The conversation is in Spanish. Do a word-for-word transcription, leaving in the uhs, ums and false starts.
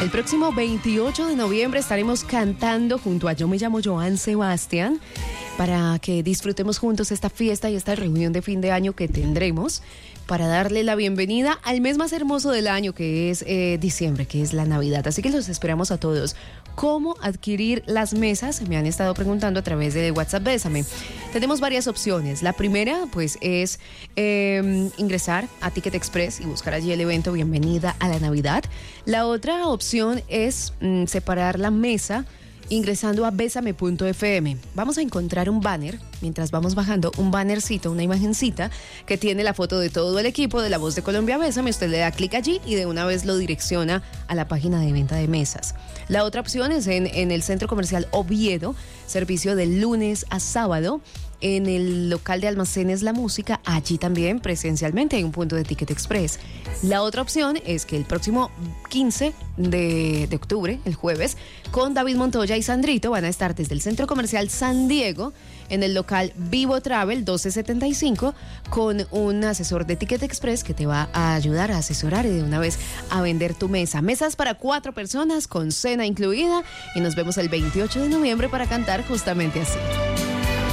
El próximo veintiocho de noviembre estaremos cantando junto a Yo Me Llamo Joan Sebastián para que disfrutemos juntos esta fiesta y esta reunión de fin de año que tendremos para darle la bienvenida al mes más hermoso del año, que es eh, diciembre, que es la Navidad. Así que los esperamos a todos. ¿Cómo adquirir las mesas? Me han estado preguntando a través de WhatsApp Bésame. Tenemos varias opciones. La primera, pues, es eh, ingresar a Ticket Express y buscar allí el evento Bienvenida a la Navidad. La otra opción es mm, separar la mesa ingresando a besame punto efe eme. Vamos a encontrar un banner, mientras vamos bajando, un bannercito, una imagencita que tiene la foto de todo el equipo de La Voz de Colombia Bésame. Usted le da clic allí y de una vez lo direcciona a la página de venta de mesas. La otra opción es en, en el Centro Comercial Oviedo, servicio de lunes a sábado. En el local de almacenes La Música, allí también presencialmente hay un punto de Ticket Express. La otra opción es que el próximo quince de, de octubre, el jueves, con David Montoya y Sandrito van a estar desde el Centro Comercial San Diego en el local Vivo Travel doce setenta y cinco con un asesor de Ticket Express que te va a ayudar a asesorar y de una vez a vender tu mesa. Mesas para cuatro personas con cena incluida y nos vemos el veintiocho de noviembre para cantar justamente así.